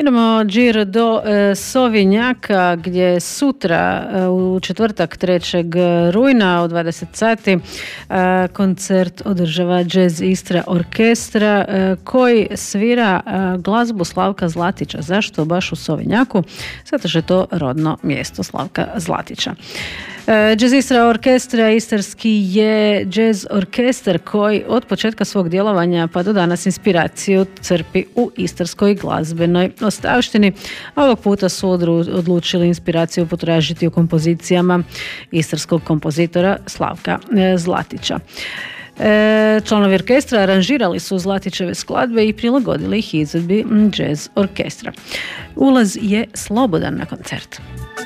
Idemo Giro do Sovinjaka gdje sutra u četvrtak 3. rujna u 20 sati koncert održava Jazz Istra orkestra koji svira glazbu Slavka Zlatića. Zašto baš u Sovinjaku? Zato što je to rodno mjesto Slavka Zlatića. Jazz Istra orkestra istarski je jazz orkestar koji od početka svog djelovanja pa do danas inspiraciju crpi u istarskoj glazbenoj ostavštini. Ovog puta su odlučili inspiraciju potražiti u kompozicijama istarskog kompozitora Slavka Zlatića. Članovi orkestra aranžirali su Zlatićeve skladbe i prilagodili ih izvedbi jazz orkestra. Ulaz je slobodan na koncert.